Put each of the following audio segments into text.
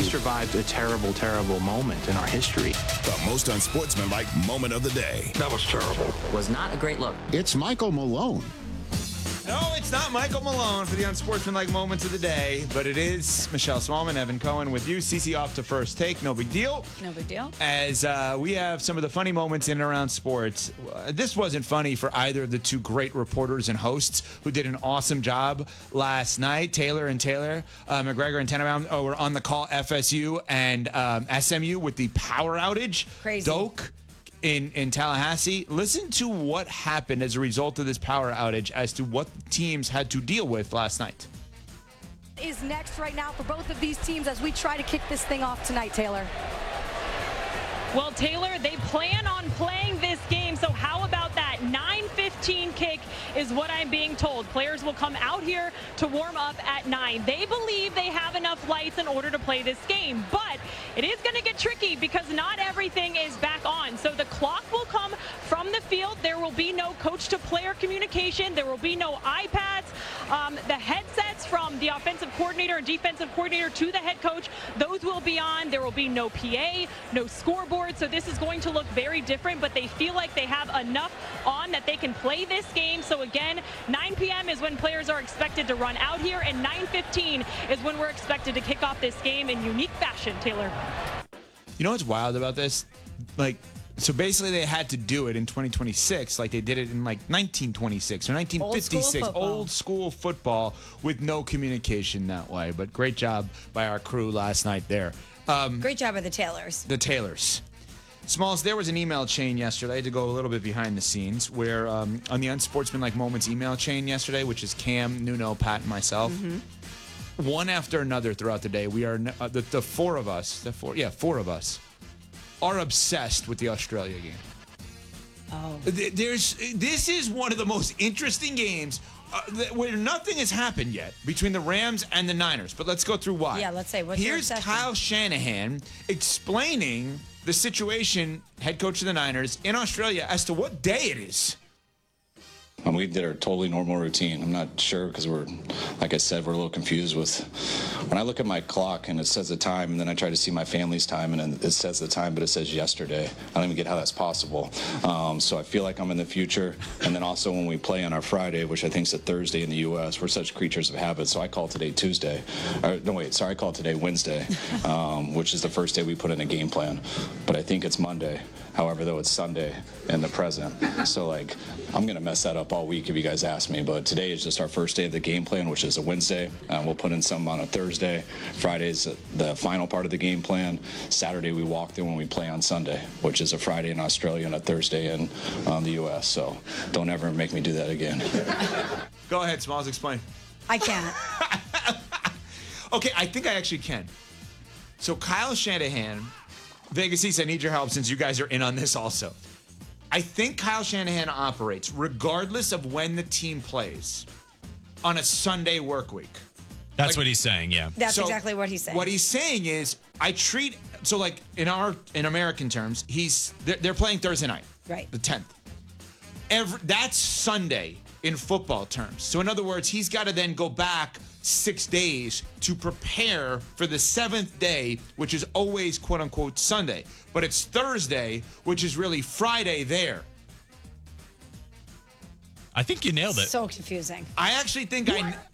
We survived a terrible, terrible moment in our history. The most unsportsmanlike moment of the day. That was terrible. Was not a great look. It's Michael Malone. No, it's not Michael Malone for the unsportsmanlike moments of the day, but it is Michelle Smallman, Evan Cohen with you. Cece off to first take. No big deal. No big deal. As we have some of the funny moments in and around sports. This wasn't funny for either of the two great reporters and hosts who did an awesome job last night. Taylor McGregor and Tenenbaum were on the call, FSU and SMU with the power outage. Crazy. Doak in Tallahassee. Listen to what happened as a result of this power outage as to what teams had to deal with last night. Is next right now for both of these teams as we try to kick this thing off tonight, Taylor. Well, Taylor, they plan on playing this game, so how about that? 9:15 kick is what I'm being told. Players will come out here to warm up at 9. They believe they have enough lights in order to play this game, but it is going to get tricky because not everything is back on. So the clock will come from the field. There will be no coach-to-player communication. There will be no iPads. The headsets from the offensive coordinator and defensive coordinator to the head coach, those will be on. There will be no PA, no scoreboard. So this is going to look very different, but they feel like they have enough on that they can play this game. So again, 9 p.m. is when players are expected to run out here, and 9:15 is when we're expected to kick off this game in unique fashion, Taylor. You know what's wild about this? So basically they had to do it in 2026 like they did it in 1926 or 1956. Old school football with no communication that way. But great job by our crew last night there. Great job by the Taylors. The Taylors. Smalls, there was an email chain yesterday, to go a little bit behind the scenes, where on the Unsportsmanlike Moments email chain yesterday, which is Cam, Nuno, Pat, and myself, one after another throughout the day, we are, the four of us are obsessed with the Australia game. Oh. This is one of the most interesting games where nothing has happened yet between the Rams and the Niners. But let's go through why. Yeah, let's say, what's your Here's obsession? Kyle Shanahan explaining the situation, head coach of the Niners, in Australia as to what day it is. We did our totally normal routine. I'm not sure because like I said, we're a little confused with when I look at my clock and it says the time, and then I try to see my family's time and then it says the time, but it says yesterday. I don't even get how that's possible. So I feel like I'm in the future. And then also when we play on our Friday, which I think is a Thursday in the U.S., we're such creatures of habit. So I call today Tuesday. I call today Wednesday, which is the first day we put in a game plan. But I think it's Monday. However, though, it's Sunday in the present. So, I'm going to mess that up all week if you guys ask me. But today is just our first day of the game plan, which is a Wednesday. We'll put in some on a Thursday. Friday's the final part of the game plan. Saturday, we walk through when we play on Sunday, which is a Friday in Australia and a Thursday in the U.S. So don't ever make me do that again. Go ahead, Smalls, explain. I can't. Okay, I think I actually can. So Kyle Shanahan, Vegas East, I need your help since you guys are in on this also. I think Kyle Shanahan operates, regardless of when the team plays, on a Sunday work week. That's what he's saying, yeah. That's exactly what he's saying. What he's saying is, in American terms, they're playing Thursday night, right? The 10th. That's Sunday in football terms. So in other words, he's got to then go back 6 days to prepare for the 7th day, which is always quote unquote Sunday. But it's Thursday, which is really Friday there. I think you nailed it. So confusing. I actually think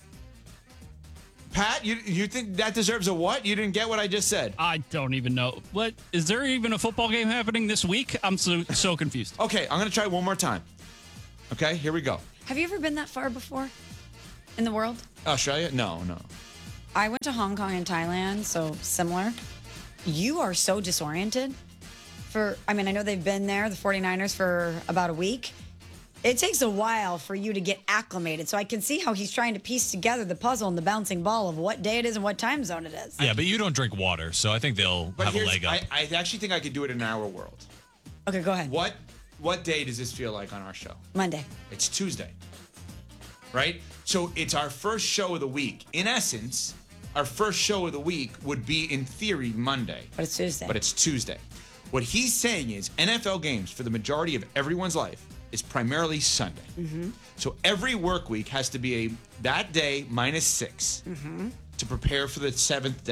Pat, you think that deserves a what? You didn't get what I just said. I don't even know. What is there even a football game happening this week? I'm so confused. Okay, I'm going to try one more time. Okay, here we go. Have you ever been that far before in the world? Australia? No. I went to Hong Kong and Thailand, so similar. You are so disoriented. I know they've been there, the 49ers, for about a week. It takes a while for you to get acclimated. So I can see how he's trying to piece together the puzzle and the bouncing ball of what day it is and what time zone it is. Yeah, but you don't drink water, so I think they'll have a leg up. I actually think I could do it in our world. Okay, go ahead. What day does this feel like on our show? Monday. It's Tuesday. Right? So it's our first show of the week. In essence, our first show of the week would be, in theory, Monday. But it's Tuesday. What he's saying is NFL games, for the majority of everyone's life, is primarily Sunday. Mm-hmm. So every work week has to be that day minus 6 to prepare for the 7th day.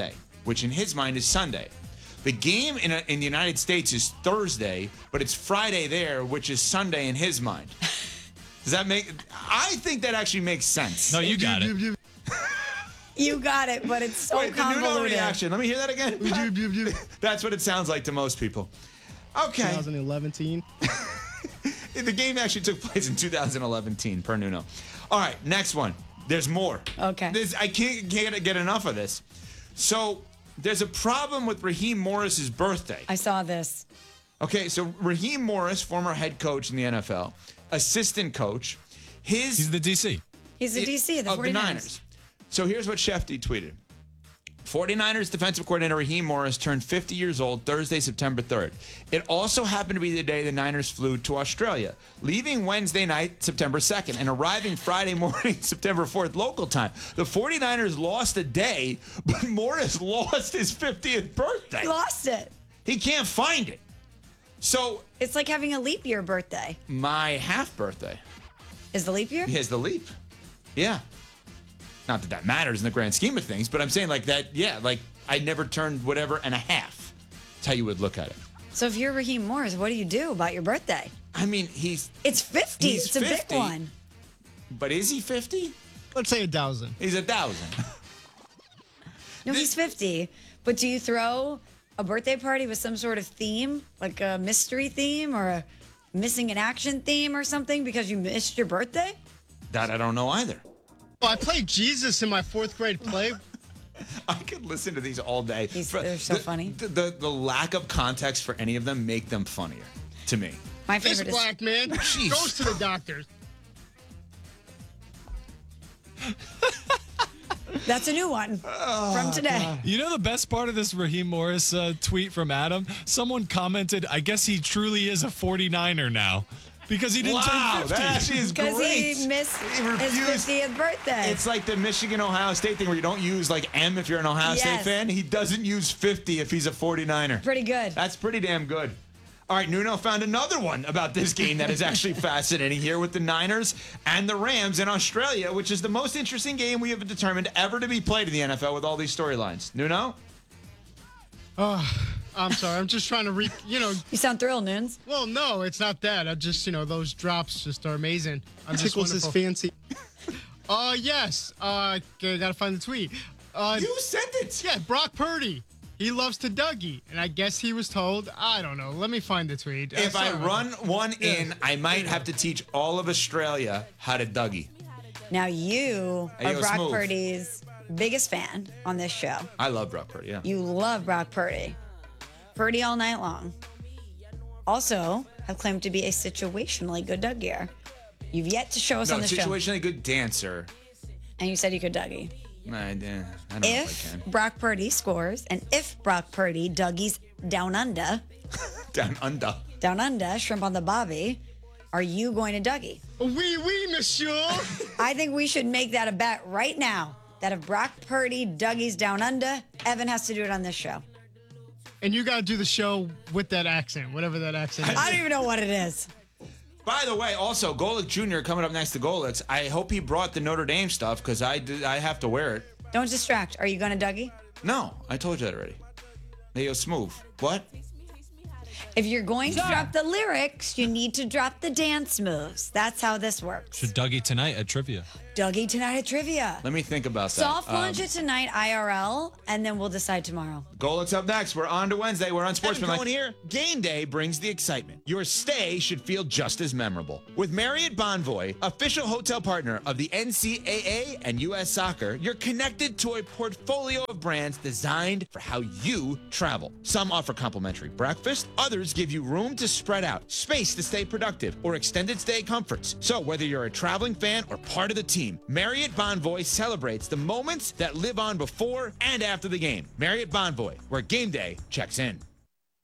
which in his mind is Sunday. The game in the United States is Thursday, but it's Friday there, which is Sunday in his mind. Does that make? I think that actually makes sense. No, you got it. You got it, but it's so Wait, the Nuno convoluted. reaction. Let me hear that again. That's what it sounds like to most people. Okay. 2011. The game actually took place in 2011 per Nuno. All right, next one. There's more. Okay. I can't get enough of this. So there's a problem with Raheem Morris's birthday. I saw this. Okay, so Raheem Morris, former head coach in the NFL, assistant coach, He's the DC. He's the DC, the of 49ers. the Niners. So here's what Shefty tweeted. 49ers defensive coordinator Raheem Morris turned 50 years old Thursday, September 3rd. It also happened to be the day the Niners flew to Australia, leaving Wednesday night, September 2nd, and arriving Friday morning, September 4th, local time. The 49ers lost a day, but Morris lost his 50th birthday. He lost it. He can't find it. So It's like having a leap year birthday. my half birthday Is the leap year? is the leap. Yeah. Not that that matters in the grand scheme of things, but I'm saying like that, yeah, like I never turned whatever and a half. That's how you would look at it. So if you're Raheem Morris, what do you do about your birthday? I mean, It's 50. He's It's a 50. big one. But is he 50? Let's say 1,000. He's 1,000. No, he's 50. But do you throw a birthday party with some sort of theme, like a mystery theme or a missing in action theme or something because you missed your birthday? That I don't know either. Oh, I played Jesus in my 4th grade play. I could listen to these all day. They're so funny. The lack of context for any of them make them funnier to me. My This favorite is black man Jeez. goes to the doctor. that's a new one from today. You know the best part of this Raheem Morris tweet from Adam? Someone commented, I guess he truly is a 49er now because he didn't Wow, turn 50. that actually is Because great. he missed He his refused. 50th birthday. It's like the Michigan-Ohio State thing where you don't use like M if you're an Ohio State Yes. fan. He doesn't use 50 if he's a 49er. pretty good. That's pretty damn good. All right, Nuno found another one about this game that is actually fascinating here with the Niners and the Rams in Australia, which is the most interesting game we have determined ever to be played in the NFL with all these storylines. Nuno? I'm sorry. I'm just trying to You sound thrilled, Nunes. Well, no, it's not that. I just, those drops just are amazing. I'm just Tickles his wonderful. fancy. Yes. Gotta find the tweet. You sent it. Yeah, Brock Purdy. He loves to Dougie, and I guess he was told. I don't know. Let me find the tweet. If I Sorry. run one in, I might have to teach all of Australia how to Dougie. Now you Hey, are yo, Brock Smooth. Purdy's biggest fan on this show. I love Brock Purdy, yeah. You love Brock Purdy. Purdy all night long. Also, have claimed to be a situationally good Dougie. You've yet to show us No, on the show. situationally good dancer. And you said you could Dougie. I don't know if I If can. Brock Purdy scores, and if Brock Purdy Dougie's down under, Down under. shrimp on the bobby, are you going to Dougie? Oui, monsieur. I think we should make that a bet right now. That if Brock Purdy Dougie's down under, Evan has to do it on this show. And you got to do the show with that accent, whatever that accent is. I don't even know what it is. By the way, also, Golick Jr. coming up next to Golicks. I hope he brought the Notre Dame stuff because I have to wear it. Don't distract. Are you going to Dougie? No, I told you that already. Hey, yo, Smooth. What? If you're going to drop the lyrics, you need to drop the dance moves. That's how this works. Should Dougie tonight at trivia. Dougie tonight at trivia. Let me think about that. Soft launch it tonight, IRL, and then we'll decide tomorrow. Golicks up next. We're on to Wednesday. We're on Sportsman. Evan Cohen here. Game day brings the excitement. Your stay should feel just as memorable. With Marriott Bonvoy, official hotel partner of the NCAA and U.S. Soccer, you're connected to a portfolio of brands designed for how you travel. Some offer complimentary breakfast. Others give you room to spread out, space to stay productive, or extended stay comforts. So whether you're a traveling fan or part of the team, Marriott Bonvoy celebrates the moments that live on before and after the game. Marriott Bonvoy, where game day checks in.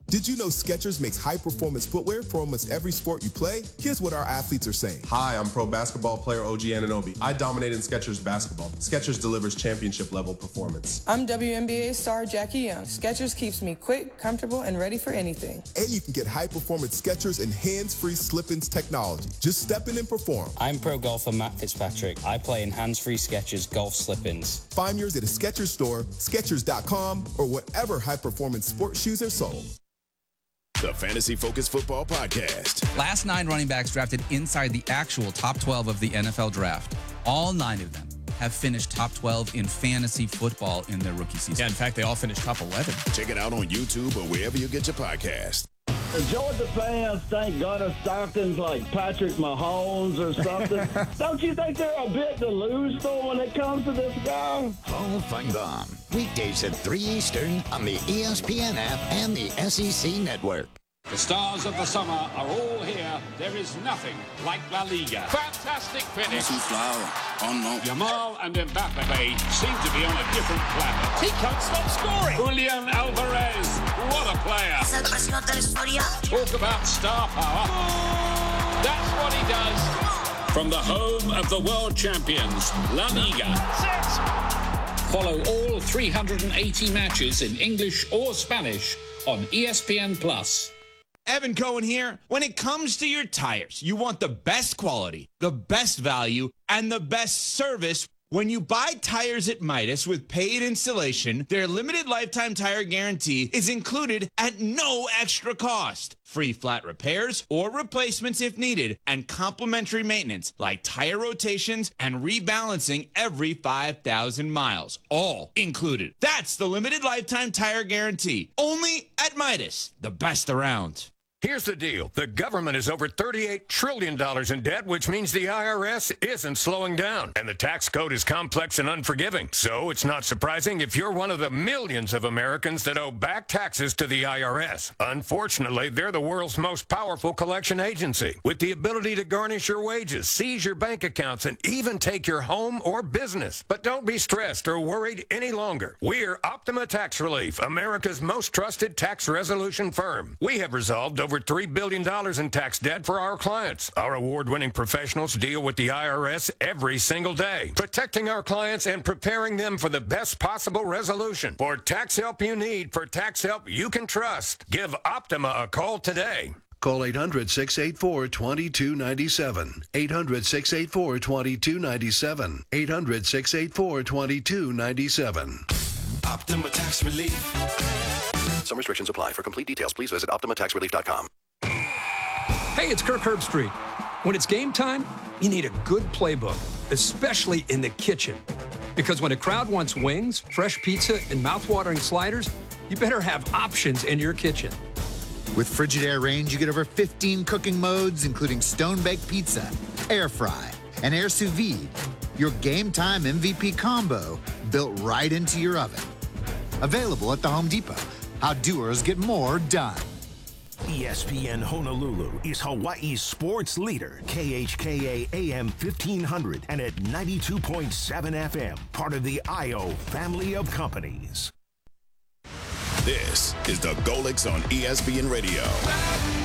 Did you know Skechers makes high-performance footwear for almost every sport you play? Here's what our athletes are saying. Hi, I'm pro basketball player OG Anunoby. I dominate in Skechers basketball. Skechers delivers championship-level performance. I'm WNBA star Jackie Young. Skechers keeps me quick, comfortable, and ready for anything. And you can get high-performance Skechers and hands-free slip-ins technology. Just step in and perform. I'm pro golfer Matt Fitzpatrick. I play in hands-free Skechers golf slip-ins. Find yours at a Skechers store, Skechers.com, or whatever high-performance sports shoes are sold. The Fantasy Focus Football Podcast. Last 9 running backs drafted inside the actual top 12 of the NFL draft. All 9 of them have finished top 12 in fantasy football in their rookie season. Yeah, in fact, they all finished top 11. Check it out on YouTube or wherever you get your podcast. The Georgia fans think Gunnar Stockton's like Patrick Mahomes or something. Don't you think they're a bit delusional when it comes to this guy? Hall of Fun weekdays at 3 Eastern on the ESPN app and the SEC network. The stars of the summer are all here. There is nothing like La Liga. Fantastic finish. Yamal and Mbappe seem to be on a different planet. He can't stop scoring. Julian Alvarez, what a player. Talk about star power. That's what he does. From the home of the world champions, La Liga. Follow all 380 matches in English or Spanish on ESPN+. Evan Cohen here. When it comes to your tires, you want the best quality, the best value, and the best service. When you buy tires at Midas with paid installation, their limited lifetime tire guarantee is included at no extra cost. Free flat repairs or replacements if needed, and complimentary maintenance like tire rotations and rebalancing every 5,000 miles. All included. That's the limited lifetime tire guarantee. Only at Midas, the best around. Here's the deal. The government is over $38 trillion in debt, which means the IRS isn't slowing down. And the tax code is complex and unforgiving. So it's not surprising if you're one of the millions of Americans that owe back taxes to the IRS. Unfortunately, they're the world's most powerful collection agency, with the ability to garnish your wages, seize your bank accounts, and even take your home or business. But don't be stressed or worried any longer. We're Optima Tax Relief, America's most trusted tax resolution firm. We have resolved over $3 billion in tax debt for our clients. Our award-winning professionals deal with the IRS every single day, protecting our clients and preparing them for the best possible resolution. For tax help you need, for tax help you can trust, give Optima a call today. Call 800-684-2297. 800-684-2297. 800-684-2297. Optima Tax Relief. Some restrictions apply. For complete details, please visit OptimaTaxRelief.com. Hey, it's Kirk Herbstreit. When it's game time, you need a good playbook, especially in the kitchen. Because when a crowd wants wings, fresh pizza, and mouthwatering sliders, you better have options in your kitchen. With Frigidaire range, you get over 15 cooking modes, including stone-baked pizza, air fry, and air sous vide. Your game time MVP combo built right into your oven. Available at the Home Depot. How doers get more done. ESPN Honolulu is Hawaii's sports leader. KHKA AM 1500 and at 92.7 FM. Part of the IO family of companies. This is the Golix on ESPN Radio.